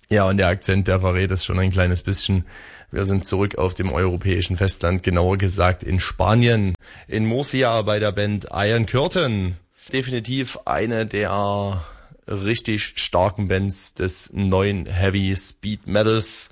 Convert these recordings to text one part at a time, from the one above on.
Ja, und der Akzent, der verrät es schon ein kleines bisschen. Wir sind zurück auf dem europäischen Festland, genauer gesagt in Spanien, in Murcia bei der Band Iron Curtain. Definitiv eine der richtig starken Bands des neuen Heavy Speed Metals.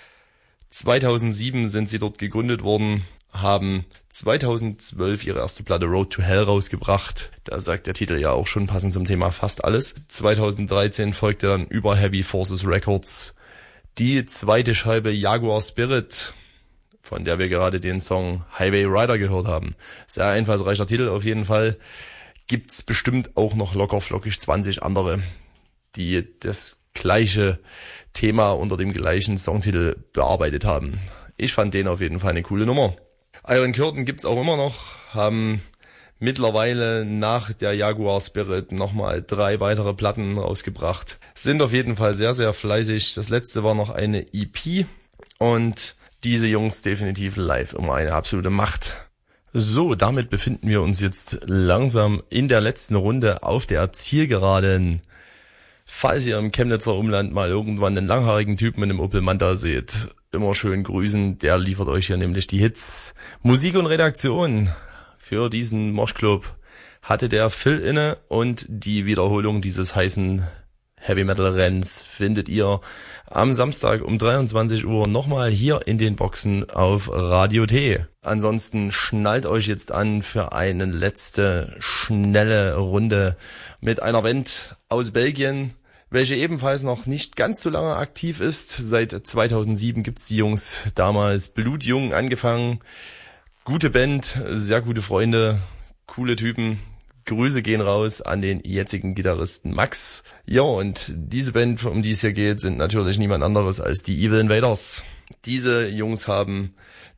2007 sind sie dort gegründet worden, haben 2012 ihre erste Platte Road to Hell rausgebracht. Da sagt der Titel ja auch schon passend zum Thema fast alles. 2013 folgte dann über Heavy Forces Records die zweite Scheibe Jaguar Spirit, von der wir gerade den Song Highway Rider gehört haben. Sehr einfallsreicher Titel auf jeden Fall. Gibt's bestimmt auch noch locker flockig 20 andere, die das gleiche Thema unter dem gleichen Songtitel bearbeitet haben. Ich fand den auf jeden Fall eine coole Nummer. Iron Curtain gibt's auch immer noch, haben mittlerweile nach der Jaguar Spirit nochmal 3 weitere Platten rausgebracht. Sind auf jeden Fall sehr, sehr fleißig. Das letzte war noch eine EP und diese Jungs definitiv live immer eine absolute Macht. So, damit befinden wir uns jetzt langsam in der letzten Runde auf der Zielgeraden. Falls ihr im Chemnitzer Umland mal irgendwann einen langhaarigen Typen mit einem Opel Manta seht, immer schön grüßen, der liefert euch hier nämlich die Hits. Musik und Redaktion für diesen Moshclub hatte der Phil inne und die Wiederholung dieses heißen Heavy Metal Renns findet ihr am Samstag um 23 Uhr nochmal hier in den Boxen auf Radio T. Ansonsten schnallt euch jetzt an für eine letzte schnelle Runde mit einer Band aus Belgien, welche ebenfalls noch nicht ganz so lange aktiv ist. Seit 2007 gibt's die Jungs, damals blutjung angefangen. Gute Band, sehr gute Freunde, coole Typen. Grüße gehen raus an den jetzigen Gitarristen Max. Ja, und diese Band, um die es hier geht, sind natürlich niemand anderes als die Evil Invaders. Diese Jungs haben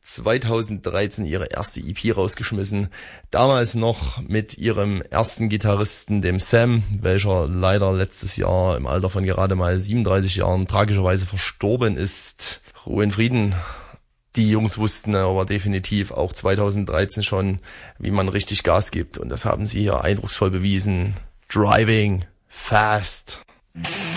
2013 ihre erste EP rausgeschmissen. Damals noch mit ihrem ersten Gitarristen, dem Sam, welcher leider letztes Jahr im Alter von gerade mal 37 Jahren tragischerweise verstorben ist. Ruhe in Frieden. Die Jungs wussten aber definitiv auch 2013 schon, wie man richtig Gas gibt. Und das haben sie hier eindrucksvoll bewiesen. Driving fast.